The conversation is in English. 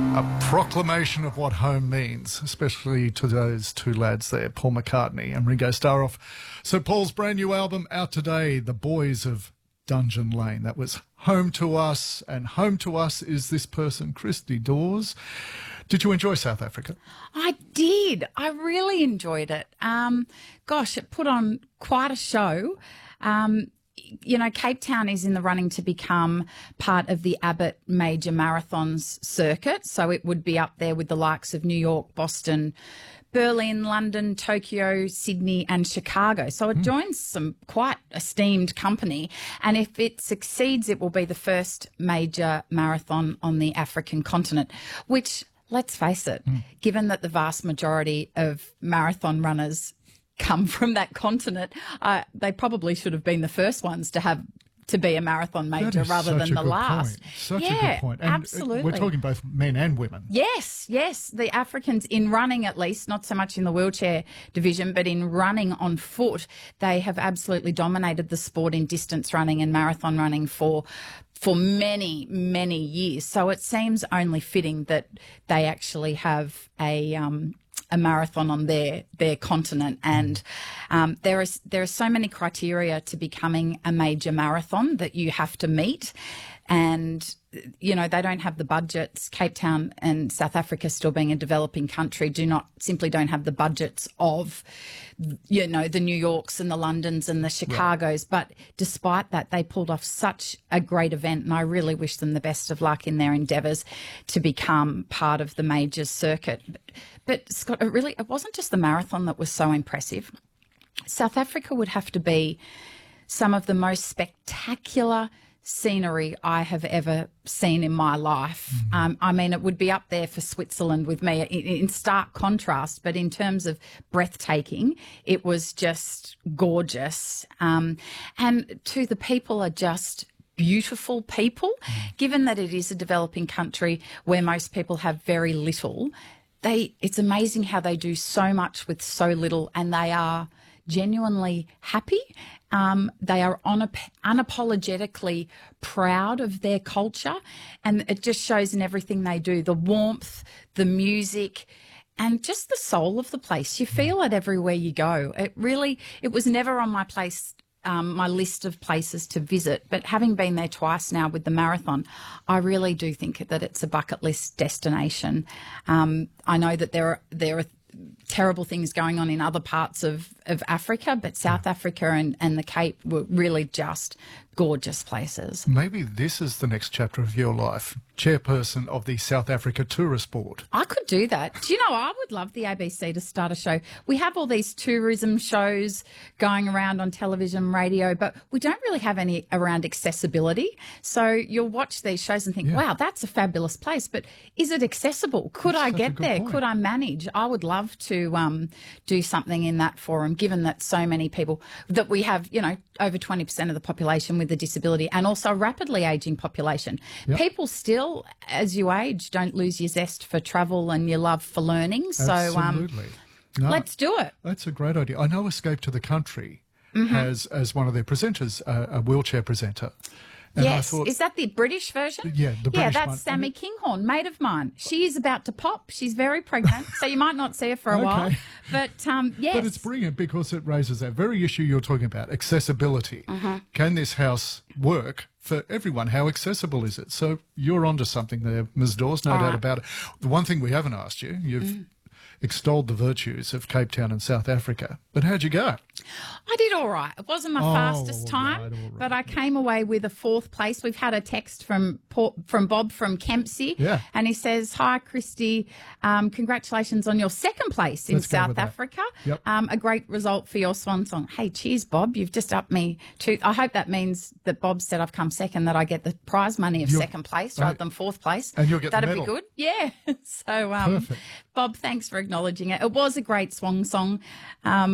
A proclamation of what home means, especially to those two lads there, Paul McCartney and Ringo Starr off Sir Paul's brand new album out today, The Boys of Dungeon Lane. That was Home to Us, and home to us is this person, Christy Dawes. Did you enjoy South Africa? I did. I really enjoyed it. Gosh, it put on quite a show. Cape Town is in the running to become part of the Abbott Major Marathons circuit. So it would be up there with the likes of New York, Boston, Berlin, London, Tokyo, Sydney and Chicago. So it joins some quite esteemed company. And if it succeeds, it will be the first major marathon on the African continent, which, let's face it, given that the vast majority of marathon runners come from that continent, they probably should have been the first ones to be a marathon major rather than the last. Such a good point. And absolutely. We're talking both men and women. Yes. The Africans, in running at least, not so much in the wheelchair division, but in running on foot, they have absolutely dominated the sport in distance running and marathon running for many, many years. So it seems only fitting that they actually have a marathon on their continent, and there are so many criteria to becoming a major marathon that you have to meet, and they don't have the budgets. Cape Town and South Africa, still being a developing country, simply don't have the budgets of the New Yorks and the Londons and the Chicagos. Yeah. But despite that, they pulled off such a great event, and I really wish them the best of luck in their endeavours to become part of the major circuit. But Scott, it wasn't just the marathon that was so impressive. South Africa would have to be some of the most spectacular scenery I have ever seen in my life. It would be up there for Switzerland with me in stark contrast, but in terms of breathtaking, it was just gorgeous. And the people are just beautiful people. Given that it is a developing country where most people have very little, it's amazing how they do so much with so little, and they are genuinely happy. They are unapologetically proud of their culture, and it just shows in everything they do, the warmth, the music, and just the soul of the place. You feel it everywhere you go. It was never on my list of places to visit, but having been there twice now with the marathon, I really do think that it's a bucket list destination. I know that there are terrible things going on in other parts of Africa, but South Africa and the Cape were really just gorgeous places. Tourism. Maybe this is the next chapter of your life, chairperson of the South Africa Tourist Board. I could do that. Do you know, I would love the ABC to start a show. We have all these tourism shows going around on television, radio, but we don't really have any around accessibility. So you'll watch these shows and think, wow, that's a fabulous place, but is it accessible? Could I get there? Could I manage? I would love to do something in that forum, given that so many people, that we have, over 20% of the population with a disability, and also a rapidly ageing population. Yep. People still, as you age, don't lose your zest for travel and your love for learning. Absolutely. Let's do it. That's a great idea. I know Escape to the Country has, as one of their presenters, a wheelchair presenter. And yes. Is that the British version? Yeah, the British one. That's Sammy Kinghorn, mate of mine. She is about to pop. She's very pregnant, so you might not see her for a while. But, yes. But it's brilliant because it raises that very issue you're talking about, accessibility. Can this house work for everyone? How accessible is it? So you're onto something there, Ms. Dawes, no doubt about it. The one thing we haven't asked you, you've extolled the virtues of Cape Town and South Africa, but how'd you go? I did all right. It wasn't my fastest time, all right. But I came away with a 4th place. We've had a text from Bob from Kempsey, and he says, "Hi, Christy, congratulations on your 2nd place in South Africa. Yep. A great result for your swan song." Hey, cheers, Bob. You've just upped me to. I hope that means that Bob said I've come 2nd, that I get the prize money of 2nd place rather than 4th place. And you'll get That'd the medal. be good. Yeah. So, Perfect. Bob, thanks for acknowledging it. It was a great swan song.